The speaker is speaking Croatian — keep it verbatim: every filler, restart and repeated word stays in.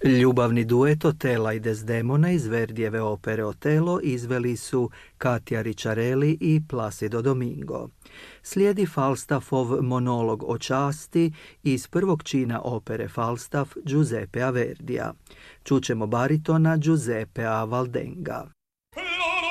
Ljubavni duet Otela i Desdemona iz Verdijeve opere Otelo izveli su Katia Ricciarelli i Placido Domingo. Slijedi Falstaffov monolog o časti iz prvog čina opere Falstaff Giuseppea Verdija. Čućemo baritona Giuseppea Valdenga.